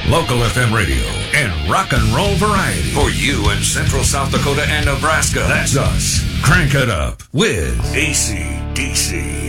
Local FM radio and rock and roll variety. For you in Central South Dakota and Nebraska. That's us. Crank it up with AC/DC.